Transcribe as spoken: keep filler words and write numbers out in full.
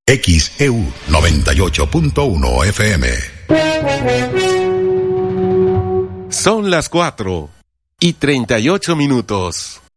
X E U noventa y ocho punto uno F M. Son las cuatro y treinta y ocho minutos.